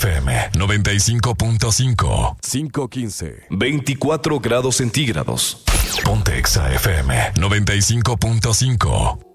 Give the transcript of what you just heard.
FM 95.5. 5:15. 24 grados centígrados. Ponte Exa FM 95.5.